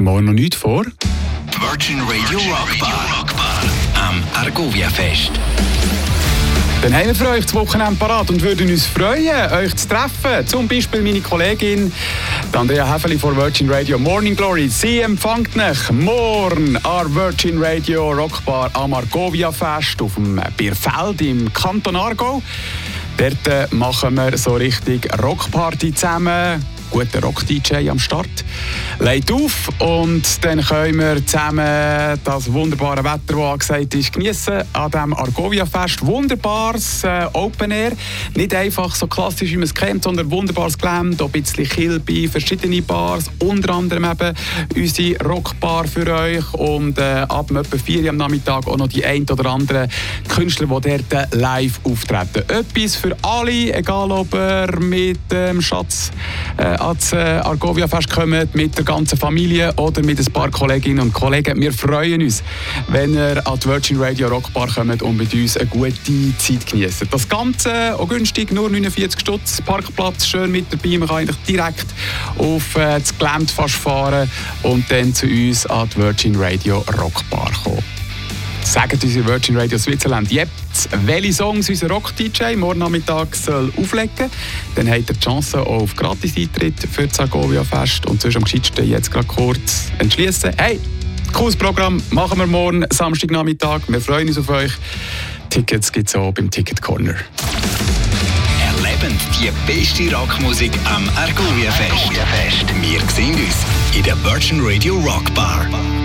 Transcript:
morgen noch nichts vor. Die Virgin Radio Rockbar am Argovia-Fest. Dann haben wir für euch das Wochenende parat und würden uns freuen, euch zu treffen. Zum Beispiel meine Kollegin Andrea Häfeli von Virgin Radio Morning Glory. Sie empfängt euch morgen an Virgin Radio Rockbar am Argovia-Fest auf dem Bierfeld im Kanton Aargau. Dort machen wir so richtig Rockparty zusammen. Guter Rock-DJ am Start. Legt auf und dann können wir zusammen das wunderbare Wetter, das angesagt ist, geniessen an diesem Argovia-Fest. Wunderbares Open Air. Nicht einfach so klassisch, wie man es kennt, sondern wunderbares Gelände. Ein bisschen Kilby, verschiedene Bars. Unter anderem eben unsere Rockbar für euch. Und ab etwa 4 Uhr am Nachmittag auch noch die ein oder anderen Künstler, die dort live auftreten. Etwas für alle, egal ob ihr mit dem Schatz ans Argovia-Fest kommt, mit der ganzen Familie oder mit ein paar Kolleginnen und Kollegen. Wir freuen uns, wenn ihr an die Virgin Radio Rockbar kommt und mit uns eine gute Zeit genießt. Das Ganze auch günstig, nur 49 Stutz, Parkplatz schön mit dabei. Man kann eigentlich direkt auf das Gelände fast fahren und dann zu uns an die Virgin Radio Rockbar kommen. Sagt unsere Virgin Radio Switzerland jetzt, welche Songs unser Rock-DJ morgen Nachmittag soll auflegen. Dann habt ihr die Chance auf Gratis-Eintritt für das Argovia-Fest. Und sonst am gescheitsten jetzt gerade kurz entschließen. Hey, cooles Programm machen wir morgen Samstagnachmittag. Wir freuen uns auf euch. Tickets gibt es auch beim Ticket Corner. Erleben die beste Rockmusik am Argovia-Fest. Wir sehen uns in der Virgin Radio Rockbar.